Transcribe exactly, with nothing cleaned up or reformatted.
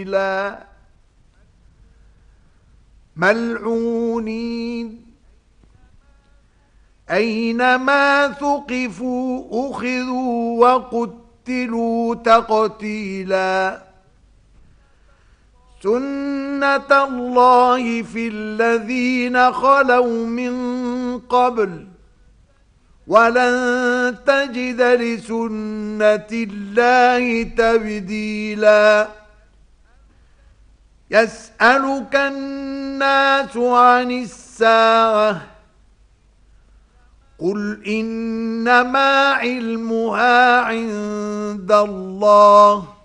إلى ملعونين أينما ثقفوا أخذوا وقتلوا تقتيلا سنة الله في الذين خلوا من قبل ولن تجد لسنة الله تبديلا يسألك الناس عن الساعة قل إنما علمها عند الله